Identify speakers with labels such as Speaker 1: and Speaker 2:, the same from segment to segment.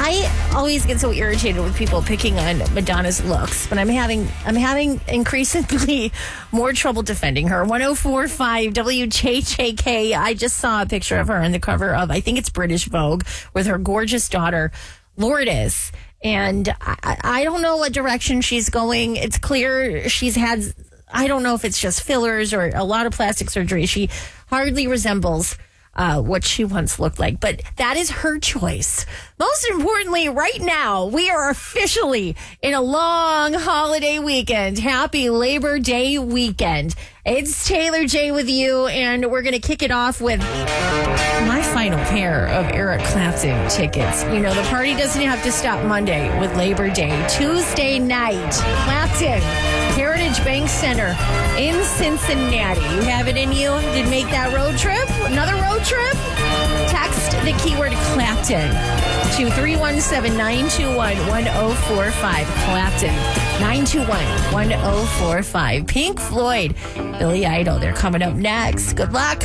Speaker 1: I always get so irritated with people picking on Madonna's looks, but I'm having increasingly more trouble defending her. 104.5 WJJK. I just saw a picture of her on the cover of, I think it's British Vogue, with her gorgeous daughter, Lourdes. And I don't know what direction she's going. It's clear she's had, I don't know if it's just fillers or a lot of plastic surgery. She hardly resembles what she once looked like. But that is her choice. Most importantly, right now, we are officially in a long holiday weekend. Happy Labor Day weekend. It's Taylor J with you, and we're going to kick it off with my final pair of Eric Clapton tickets. You know, the party doesn't have to stop Monday with Labor Day. Tuesday night, Clapton, Heritage Bank Center in Cincinnati. You have it in you to make that road trip? Another road trip? Text the keyword Clapton to 317-921-1045. Clapton, 921-1045. Pink Floyd, Billy Idol. They're coming up next. Good luck.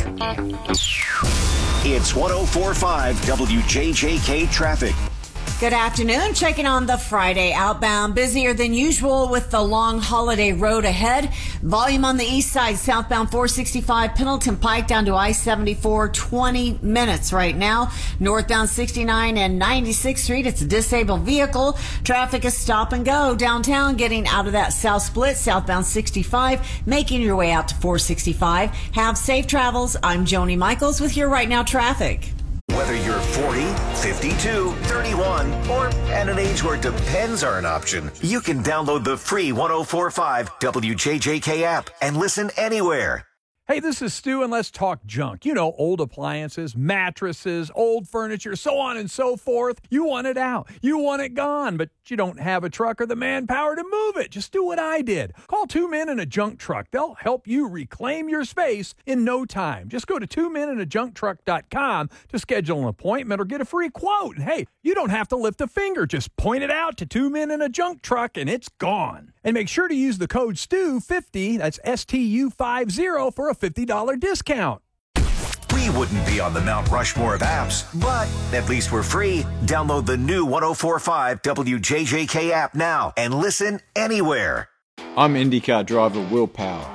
Speaker 2: It's 104.5 WJJK traffic.
Speaker 3: Good afternoon. Checking on the Friday outbound. Busier than usual with the long holiday road ahead. Volume on the east side, southbound 465 Pendleton Pike down to I-74, 20 minutes right now. Northbound 69 and 96th Street, it's a disabled vehicle. Traffic is stop and go. Downtown, getting out of that south split, southbound 65, making your way out to 465. Have safe travels. I'm Joni Michaels with your Right Now traffic.
Speaker 2: Whether you're 40, 52, 31, or at an age where depends are an option, you can download the free 104.5 WJJK app and listen anywhere.
Speaker 4: Hey, this is Stu, and let's talk junk. You know, old appliances, mattresses, old furniture, so on and so forth. You want it out. You want it gone, but you don't have a truck or the manpower to move it. Just do what I did. Call 2 Men in a Junk Truck. They'll help you reclaim your space in no time. Just go to 2meninajuncktruck.com to schedule an appointment or get a free quote. And hey, you don't have to lift a finger. Just point it out to 2 Men in a Junk Truck, and it's gone. And make sure to use the code STU50, that's STU50, for a $50 discount.
Speaker 2: We wouldn't be on the Mount Rushmore of apps, but at least we're free. Download the new 104.5 WJJK app now and listen anywhere.
Speaker 5: I'm IndyCar driver Will Power.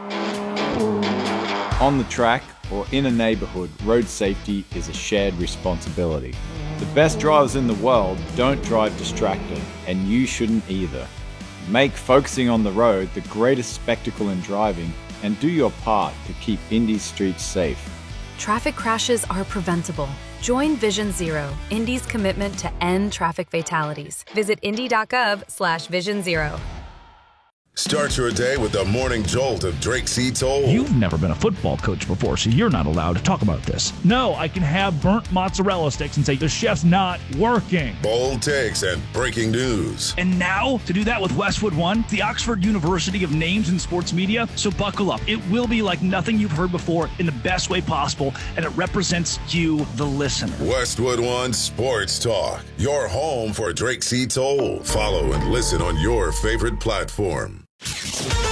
Speaker 5: On the track or in a neighborhood, road safety is a shared responsibility. The best drivers in the world don't drive distracted, and you shouldn't either. Make focusing on the road the greatest spectacle in driving, and do your part to keep Indy's streets safe.
Speaker 6: Traffic crashes are preventable. Join Vision Zero, Indy's commitment to end traffic fatalities. Visit indy.gov/Vision Zero.
Speaker 7: Start your day with the morning jolt of Drake C. Toll.
Speaker 8: You've never been a football coach before, so you're not allowed to talk about this. No, I can have burnt mozzarella sticks and say the chef's not working.
Speaker 7: Bold takes and breaking news.
Speaker 8: And now, to do that with Westwood One, the Oxford University of Names in Sports Media. So buckle up. It will be like nothing you've heard before in the best way possible, and it represents you, the listener.
Speaker 7: Westwood One Sports Talk, your home for Drake C. Toll. Follow and listen on your favorite platform.